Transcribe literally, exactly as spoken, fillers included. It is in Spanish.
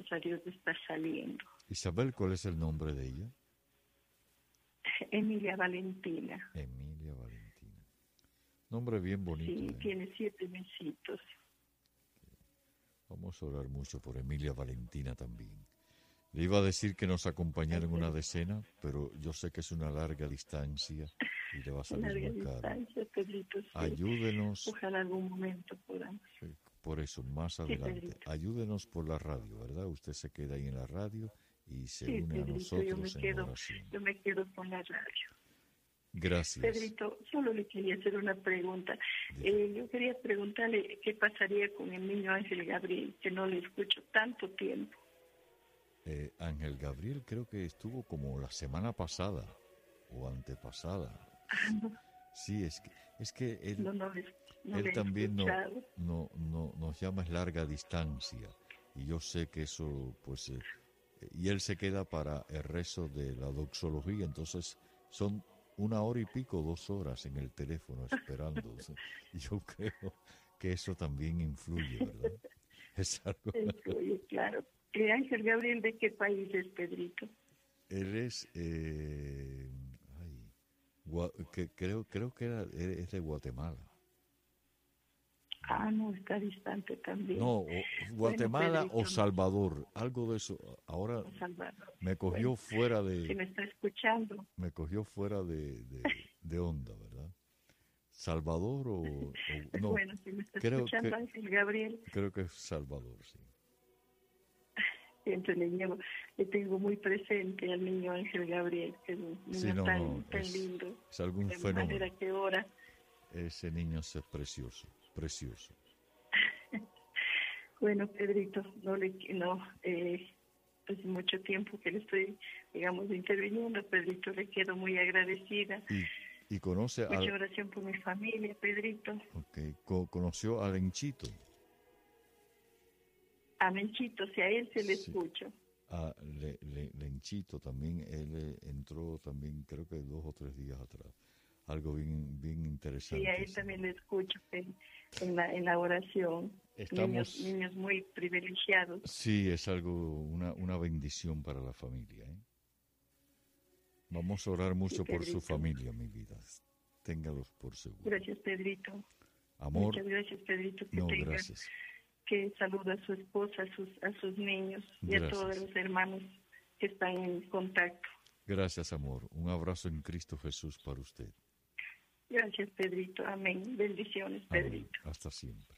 gracias a Dios está saliendo. Isabel, ¿cuál es el nombre de ella? Emilia Valentina. Emilia Valentina. Nombre bien bonito. Sí, ¿eh? tiene siete mesitos. Vamos a orar mucho por Emilia Valentina también. Le iba a decir que nos acompañara en una decena, pero yo sé que es una larga distancia y le va a salir muy caro. Pedrito, sí. Ayúdenos. Ojalá algún momento podamos. Por eso, más adelante. Sí, ayúdenos por la radio, ¿verdad? Usted se queda ahí en la radio y se sí, une Pedrito, a nosotros yo me en quedo, oración. Yo me quedo con la radio. Gracias. Pedrito, solo le quería hacer una pregunta. Eh, yo quería preguntarle qué pasaría con el niño Ángel Gabriel, que no le escucho tanto tiempo. Eh, Ángel Gabriel creo que estuvo como la semana pasada o antepasada. Ah, no. Sí, es que, es que él, no, no, no él también no, no, no, nos llama es larga distancia. Y yo sé que eso, pues, eh, y él se queda para el rezo de la doxología, entonces son una hora y pico, dos horas en el teléfono esperando. Y yo creo que eso también influye, ¿verdad? Es algo... Influye, claro. ¿El Ángel Gabriel de qué país es, Pedrito? Él es, eh, ay, gua, que, creo, creo que era, es de Guatemala. Ah, no, está distante también. No, o, Guatemala bueno, Pedrito, o Salvador, algo de eso. Ahora me cogió bueno, fuera de... Si me está escuchando. Me cogió fuera de, de, de onda, ¿verdad? Salvador o... o no, bueno, si me está creo escuchando que, Ángel Gabriel. Creo que es Salvador, sí. Siempre le llevo, le tengo muy presente al niño Ángel Gabriel, que es un niño sí, no, tan, no, tan es, lindo. Es algún de fenómeno. manera que ora. Ese niño es precioso, precioso. Bueno, Pedrito, no le no eh, pues mucho tiempo que le estoy, digamos, interviniendo, Pedrito, le quedo muy agradecida. Y, y conoce Mucha al... oración por mi familia, Pedrito. Okay. Co- conoció a Lenchito. A Menchito, si a él se le sí. escucha. A Le, Le, Lenchito también, él eh, entró también, creo que dos o tres días atrás. Algo bien bien interesante. Sí, a él sí. También le escucho en, en, la, en la oración. Estamos, niños, niños muy privilegiados. Sí, es algo, una, una bendición para la familia. ¿eh? Vamos a orar mucho sí, por su familia, mi vida. Téngalos por seguro. Gracias, Pedrito. Amor. Muchas gracias, Pedrito. Que no, tenga, gracias. Que saluda a su esposa, a sus, a sus niños y gracias. A todos los hermanos que están en contacto. Gracias, amor. Un abrazo en Cristo Jesús para usted. Gracias, Pedrito. Amén. Bendiciones, Pedrito. Amén. Hasta siempre.